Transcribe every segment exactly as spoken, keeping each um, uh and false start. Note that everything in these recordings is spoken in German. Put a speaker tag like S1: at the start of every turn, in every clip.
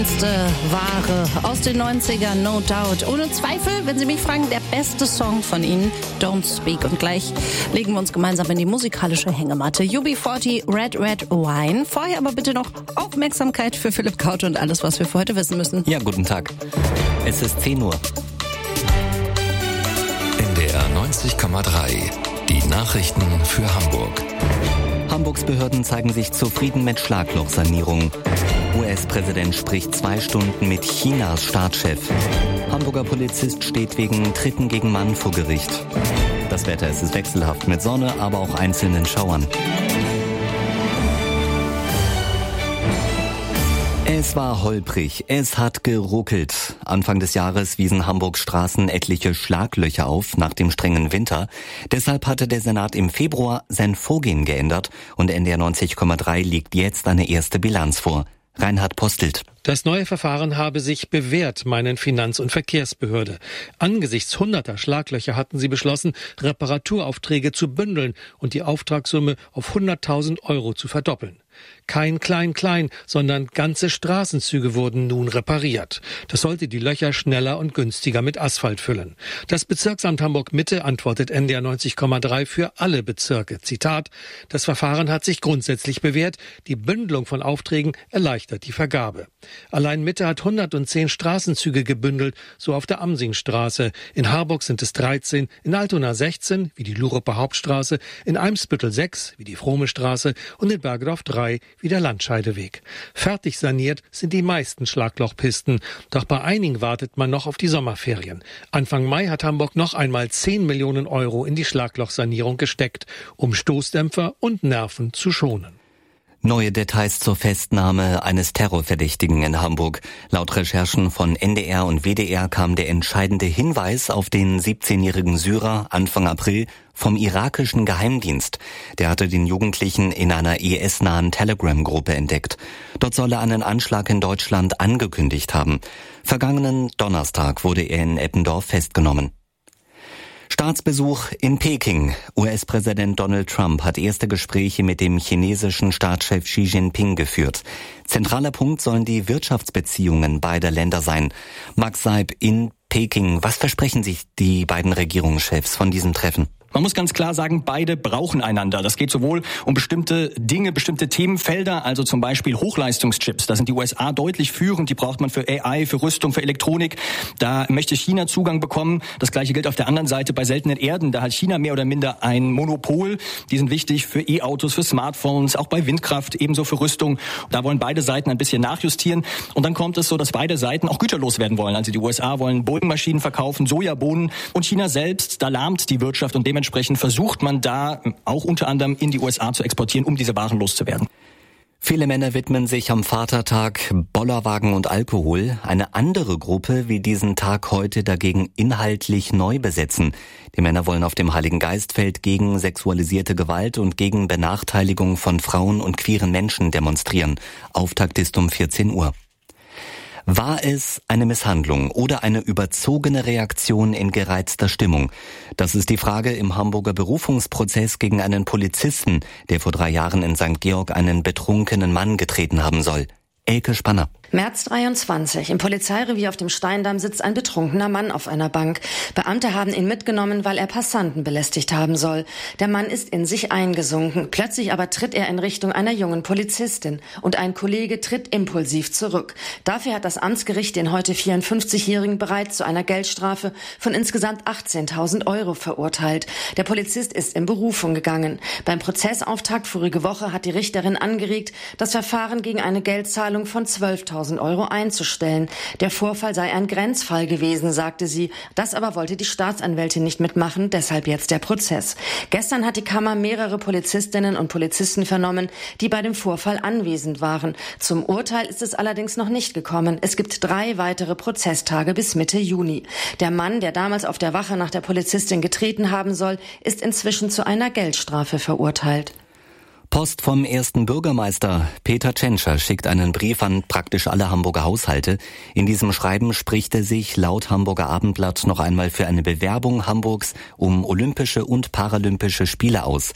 S1: Ware aus den neunzigern, no doubt. Ohne Zweifel, wenn Sie mich fragen, der beste Song von Ihnen, Don't Speak. Und gleich legen wir uns gemeinsam in die musikalische Hängematte. U B vierzig, Red Red Wine. Vorher aber bitte noch Aufmerksamkeit für Philipp Kaut und alles, was wir für heute wissen müssen.
S2: Ja, guten Tag. Es ist zehn Uhr.
S3: N D R neunzig Komma drei. Die Nachrichten für Hamburg.
S2: Hamburgs Behörden zeigen sich zufrieden mit Schlaglochsanierung. U S-Präsident spricht zwei Stunden mit Chinas Staatschef. Hamburger Polizist steht wegen Tritten gegen Mann vor Gericht. Das Wetter, es ist wechselhaft mit Sonne, aber auch einzelnen Schauern. Es war holprig, es hat geruckelt. Anfang des Jahres wiesen Hamburgs Straßen etliche Schlaglöcher auf nach dem strengen Winter. Deshalb hatte der Senat im Februar sein Vorgehen geändert und N D R neunzig Komma drei legt jetzt eine erste Bilanz vor. Reinhard Postelt.
S4: Das neue Verfahren habe sich bewährt, meinen Finanz- und Verkehrsbehörde. Angesichts hunderter Schlaglöcher hatten sie beschlossen, Reparaturaufträge zu bündeln und die Auftragssumme auf hunderttausend Euro zu verdoppeln. Kein Klein-Klein, sondern ganze Straßenzüge wurden nun repariert. Das sollte die Löcher schneller und günstiger mit Asphalt füllen. Das Bezirksamt Hamburg-Mitte antwortet N D R neunzig Komma drei für alle Bezirke. Zitat: Das Verfahren hat sich grundsätzlich bewährt. Die Bündelung von Aufträgen erleichtert die Vergabe. Allein Mitte hat hundertzehn Straßenzüge gebündelt, so auf der Amsingstraße. In Harburg sind es dreizehn, in Altona sechzehn, wie die Luruper Hauptstraße, in Eimsbüttel sechs, wie die Frohme Straße und in Bergedorf drei, wie der Landscheideweg. Fertig saniert sind die meisten Schlaglochpisten. Doch bei einigen wartet man noch auf die Sommerferien. Anfang Mai hat Hamburg noch einmal zehn Millionen Euro in die Schlaglochsanierung gesteckt, um Stoßdämpfer und Nerven zu schonen.
S2: Neue Details zur Festnahme eines Terrorverdächtigen in Hamburg. Laut Recherchen von N D R und W D R kam der entscheidende Hinweis auf den siebzehnjährigen Syrer Anfang April vom irakischen Geheimdienst. Der hatte den Jugendlichen in einer I S-nahen Telegram-Gruppe entdeckt. Dort soll er einen Anschlag in Deutschland angekündigt haben. Vergangenen Donnerstag wurde er in Eppendorf festgenommen. Staatsbesuch in Peking. U S-Präsident Donald Trump hat erste Gespräche mit dem chinesischen Staatschef Xi Jinping geführt. Zentraler Punkt sollen die Wirtschaftsbeziehungen beider Länder sein. Max Seib in Peking. Was versprechen sich die beiden Regierungschefs von diesem Treffen?
S5: Man muss ganz klar sagen, beide brauchen einander. Das geht sowohl um bestimmte Dinge, bestimmte Themenfelder, also zum Beispiel Hochleistungschips. Da sind die U S A deutlich führend. Die braucht man für A I, für Rüstung, für Elektronik. Da möchte China Zugang bekommen. Das Gleiche gilt auf der anderen Seite bei seltenen Erden. Da hat China mehr oder minder ein Monopol. Die sind wichtig für E-Autos, für Smartphones, auch bei Windkraft, ebenso für Rüstung. Da wollen beide Seiten ein bisschen nachjustieren. Und dann kommt es so, dass beide Seiten auch Güter loswerden wollen. Also die U S A wollen Boeing-Maschinen verkaufen, Sojabohnen. Und China selbst, da lahmt die Wirtschaft und dementsprechend Dementsprechend versucht man da auch unter anderem in die U S A zu exportieren, um diese Waren loszuwerden.
S2: Viele Männer widmen sich am Vatertag Bollerwagen und Alkohol. Eine andere Gruppe will diesen Tag heute dagegen inhaltlich neu besetzen. Die Männer wollen auf dem Heiligen Geistfeld gegen sexualisierte Gewalt und gegen Benachteiligung von Frauen und queeren Menschen demonstrieren. Auftakt ist um vierzehn Uhr. War es eine Misshandlung oder eine überzogene Reaktion in gereizter Stimmung? Das ist die Frage im Hamburger Berufungsprozess gegen einen Polizisten, der vor drei Jahren in Sankt Georg einen betrunkenen Mann getreten haben soll. Elke Spanner.
S6: März dreiundzwanzig. Im Polizeirevier auf dem Steindamm sitzt ein betrunkener Mann auf einer Bank. Beamte haben ihn mitgenommen, weil er Passanten belästigt haben soll. Der Mann ist in sich eingesunken. Plötzlich aber tritt er in Richtung einer jungen Polizistin. Und ein Kollege tritt impulsiv zurück. Dafür hat das Amtsgericht den heute vierundfünfzigjährigen bereits zu einer Geldstrafe von insgesamt achtzehntausend Euro verurteilt. Der Polizist ist in Berufung gegangen. Beim Prozessauftakt vorige Woche hat die Richterin angeregt, das Verfahren gegen eine Geldzahlung von zwölftausend Euro einzustellen. Der Vorfall sei ein Grenzfall gewesen, sagte sie. Das aber wollte die Staatsanwältin nicht mitmachen, deshalb jetzt der Prozess. Gestern hat die Kammer mehrere Polizistinnen und Polizisten vernommen, die bei dem Vorfall anwesend waren. Zum Urteil ist es allerdings noch nicht gekommen. Es gibt drei weitere Prozesstage bis Mitte Juni. Der Mann, der damals auf der Wache nach der Polizistin getreten haben soll, ist inzwischen zu einer Geldstrafe verurteilt.
S2: Post vom ersten Bürgermeister. Peter Tschentscher schickt einen Brief an praktisch alle Hamburger Haushalte. In diesem Schreiben spricht er sich laut Hamburger Abendblatt noch einmal für eine Bewerbung Hamburgs um Olympische und Paralympische Spiele aus.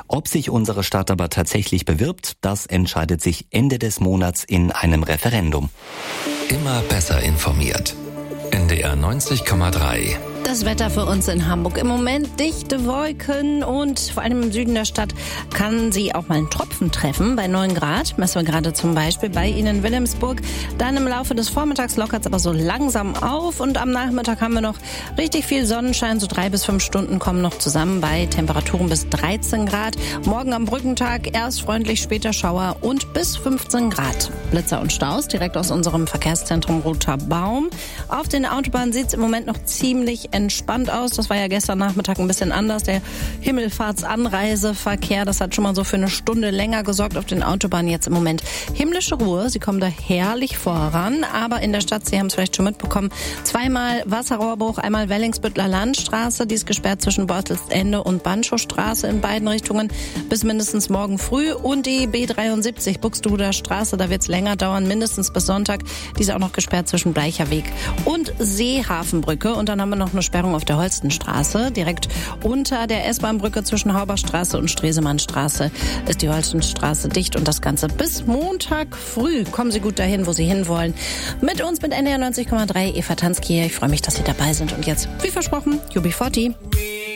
S2: Ob sich unsere Stadt aber tatsächlich bewirbt, das entscheidet sich Ende des Monats in einem Referendum.
S3: Immer besser informiert. N D R neunzig Komma drei.
S1: Das Wetter für uns in Hamburg. Im Moment dichte Wolken und vor allem im Süden der Stadt kann sie auch mal einen Tropfen treffen. Bei neun Grad messen wir gerade zum Beispiel bei Ihnen in Wilhelmsburg. Dann im Laufe des Vormittags lockert es aber so langsam auf und am Nachmittag haben wir noch richtig viel Sonnenschein. So drei bis fünf Stunden kommen noch zusammen bei Temperaturen bis dreizehn Grad. Morgen am Brückentag erst freundlich, später Schauer und bis fünfzehn Grad. Blitzer und Staus direkt aus unserem Verkehrszentrum Roter Baum. Auf den Autobahnen sieht es im Moment noch ziemlich entspannt aus. Das war ja gestern Nachmittag ein bisschen anders. Der Himmelfahrtsanreiseverkehr, das hat schon mal so für eine Stunde länger gesorgt auf den Autobahnen. Jetzt im Moment himmlische Ruhe. Sie kommen da herrlich voran. Aber in der Stadt, Sie haben es vielleicht schon mitbekommen, zweimal Wasserrohrbruch, einmal Wellingsbüttler Landstraße. Die ist gesperrt zwischen Beutelsende und Banschowstraße in beiden Richtungen bis mindestens morgen früh. Und die B dreiundsiebzig Buxtehuder Straße, da wird es länger dauern, mindestens bis Sonntag. Die ist auch noch gesperrt zwischen Bleicherweg und Seehafenbrücke. Und dann haben wir noch eine Sperrung auf der Holstenstraße. Direkt unter der S-Bahn-Brücke zwischen Hauberstraße und Stresemannstraße ist die Holstenstraße dicht und das Ganze bis Montag früh. Kommen Sie gut dahin, wo Sie hinwollen. Mit uns mit N D R neunzig Komma drei, Eva Tansky. Ich freue mich, dass Sie dabei sind. Und jetzt, wie versprochen, U B vierzig.